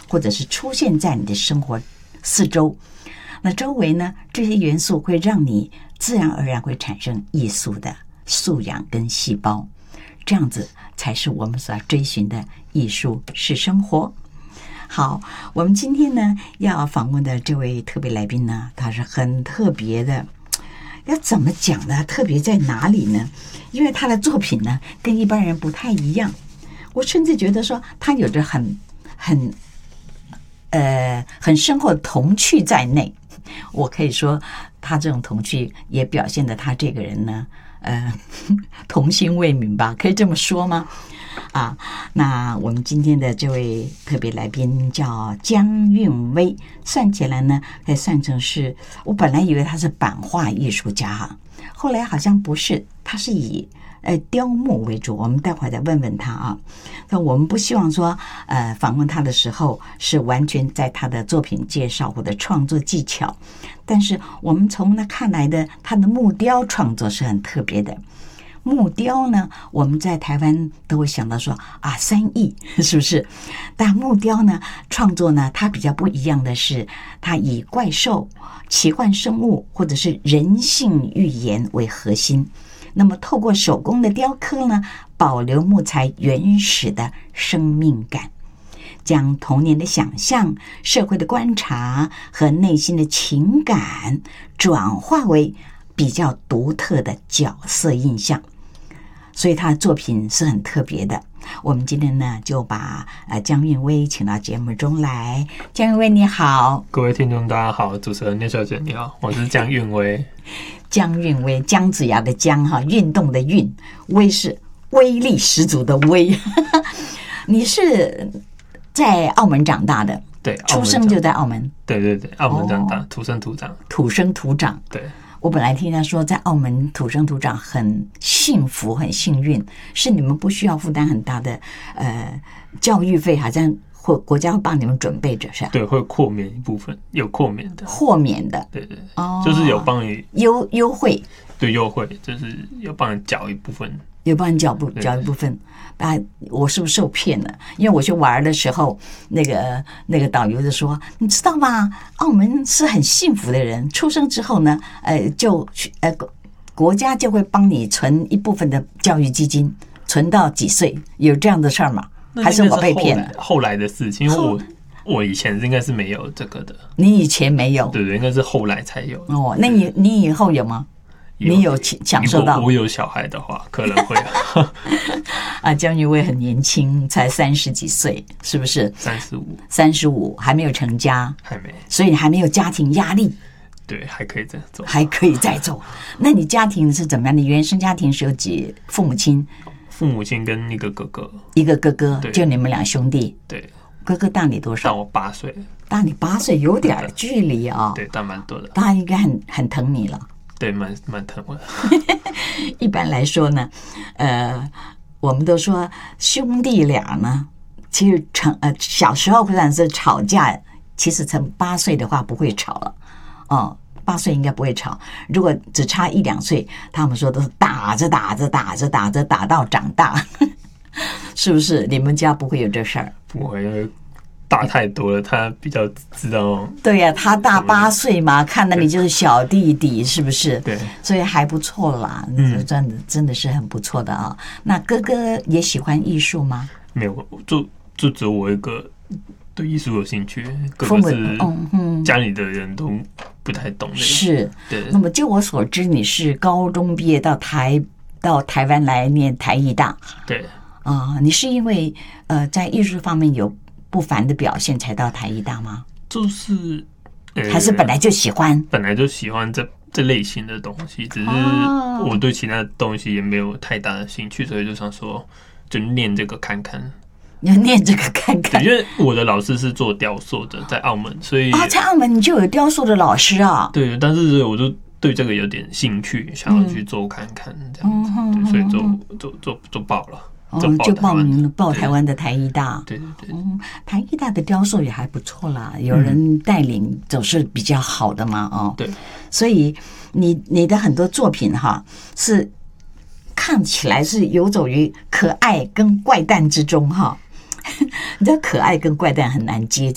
或者是出现在你的生活四周。那周围呢，这些元素会让你自然而然会产生艺术的素养跟细胞，这样子才是我们所要追寻的艺术是生活。好，我们今天呢要访问的这位特别来宾呢，他是很特别的，要怎么讲呢？特别在哪里呢？因为他的作品呢跟一般人不太一样，我甚至觉得说他有着很深厚的童趣在内。我可以说他这种童趣也表现得他这个人呢童心未泯吧，可以这么说吗？那我们今天的这位特别来宾叫江韵薇，算起来呢可以算成是，我本来以为他是版画艺术家，后来好像不是，他是以雕木为主。我们待会儿再问问他啊。那我们不希望说访问他的时候是完全在他的作品介绍或者创作技巧，但是我们从那看来的他的木雕创作是很特别的。木雕呢，我们在台湾都会想到说三艺，是不是？但木雕呢创作呢，它比较不一样的是，它以怪兽、奇幻生物或者是人性寓言为核心。那么透过手工的雕刻呢，保留木材原始的生命感，将童年的想象、社会的观察和内心的情感转化为比较独特的角色印象，所以他的作品是很特别的。我们今天呢就把江韵薇请到节目中来。江韵薇你好。 各位听众大家好，主持人聂小姐你好，我是江韵薇。 江韵薇，姜子牙的姜哈，运动的运，威是威力十足的威。你是在澳门长大的？ 对， 出生就在澳门。 对对对，澳门长大，土生土长。 土生土长。 对。 我本来听他说在澳门土生土长很幸福很幸运，是你们不需要负担很大的教育费，好像国家会帮你们准备着，是吧？ 对，会豁免一部分，有豁免的。 豁免的。 对对，就是有帮你优惠。对， 优惠就是有帮你缴一部分。 有帮你缴一部分。我是不是受骗了？因为我去玩的时候，那个导游就说：“你知道吗？澳门是很幸福的人，出生之后呢，就国家就会帮你存一部分的教育基金，存到几岁？有这样的事儿吗？还是我被骗了？ 后来的事情，因为我以前应该是没有这个的。 你以前没有？ 对对，应该是后来才有。 哦，那你以后有吗？”你有享受到？ 我有小孩的话，可能会江韵薇很年轻，才30几岁，是不是？35，还没有成家， 还没， 所以你还没有家庭压力。 对，还可以再走， 还可以再走。那你家庭是怎么样？你原生家庭是有几父母亲？ 父母亲跟一个哥哥， 就你们俩兄弟。 对， 哥哥大你多少？ 大我8岁。 大你8岁，有点距离啊。 对，大蛮多的。 他应该很疼你了。 对，蛮疼我的。 一般来说呢，我们都说兄弟俩呢，其实小时候或者是吵架，其实从8岁的话不会吵了。8岁应该不会吵。如果只差1、2岁，他们说都是打着打到长大，是不是？你们家不会有这事儿？ 不会。大太多了，他比较知道。 对呀，他大8岁嘛，看到你就是小弟弟，是不是？ 对， 所以还不错啦，真的是很不错的啊。那哥哥也喜欢艺术吗？ 没有，就只有我一个对艺术有兴趣，哥哥是家里的人都不太懂的。 是， 对。 那么就我所知，你是高中毕业到台湾来念台艺大。 对。 你是因为在艺术方面有不凡的表现才到台艺大吗？ 就是还是本来就喜欢？ 本来就喜欢这类型的东西，只是我对其他东西也没有太大的兴趣，所以就想说就念这个看看。 你要念这个看看？ 因为我的老师是做雕塑的，在澳门，所以在澳门你就有雕塑的老师啊？ 对，但是我就对这个有点兴趣，想要去做看看这样子，对，所以就报了。 就报名了，报台湾的台艺大。 对对对， 台艺大的雕塑也还不错啦，有人带领总是比较好的嘛。 对， 所以你的很多作品哈，是看起来是游走于可爱跟怪诞之中哈。你知道可爱跟怪诞很难接